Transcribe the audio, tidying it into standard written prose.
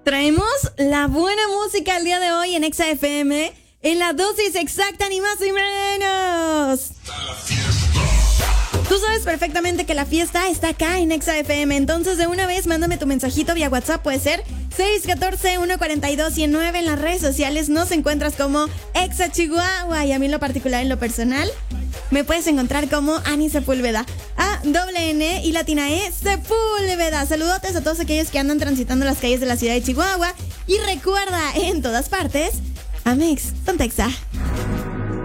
Traemos la buena música el día de hoy en Exa FM, en la dosis exacta, ni más ni menos. Tú sabes perfectamente que la fiesta está acá en Exa FM, entonces de una vez mándame tu mensajito vía WhatsApp, puede ser 614-142-109. En las redes sociales nos encuentras como Exa Chihuahua, y a mí en lo particular, en lo personal, me puedes encontrar como Ani Sepúlveda, A-N y latina E Sepúlveda. Saludotes a todos aquellos que andan transitando las calles de la ciudad de Chihuahua, y recuerda, en todas partes, Amex, ponte Exa.